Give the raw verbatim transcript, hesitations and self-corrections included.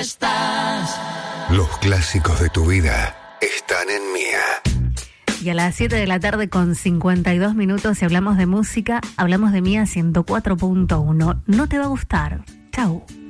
estás. Los clásicos de tu vida están en Mía. Y a las siete de la tarde con cincuenta y dos minutos, si hablamos de música, hablamos de Mía ciento cuatro punto uno. No te va a gustar. Chau.